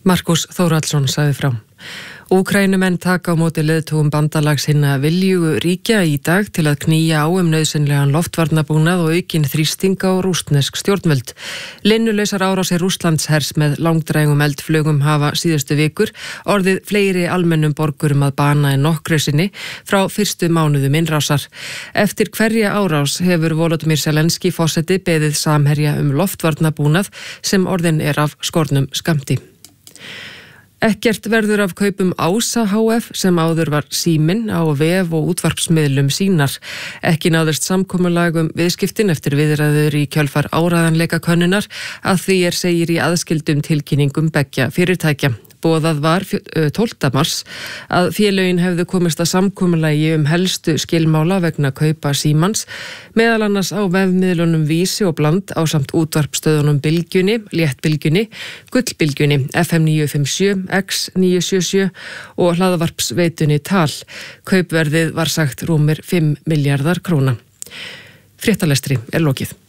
Markus Þórhallsson sagði frá. Úkraínumenn taka á móti leiðtogum bandalags hinna viljugu ríkja í dag til að knýja á nauðsynlegan loftvarnabúnað og aukin þrýsting á rússnesk stjórnvöld. Linnulausar árásir Rússlandshers með langdrægum eldflugum hafa síðustu vikur orðið fleiri almennum borgurum að bana en nokkru sinni frá fyrstu mánuðum innrásar. Eftir hverja árás hefur Volodymyr Zelenský forseti beðið Samherja loftvarnabúnað sem orðin af skornum skammti. Ekkert verður af kaupum Ása HF sem áður var Síminn á vef og útvarpsmiðlum sínar. Ekki náðist samkomulag viðskiptin eftir viðræður í kjölfar áreiðanleika könnunar að því segir í aðskildum tilkynningum beggja fyrirtækja. Boðað var 12. mars að félögin hefðu komist að samkomulagi helstu skilmála vegna kaupa Símans, meðal annars á vefmiðlunum Vísi og Bland ásamt útvarpstöðunum Bylgjunni, Léttbylgjunni, Gullbylgjunni, FM 957, X 977 og hlaðvarpsveitunni Tal. Kaupverðið var sagt rúmir 5 milljarðar króna. Fréttalestri lokið.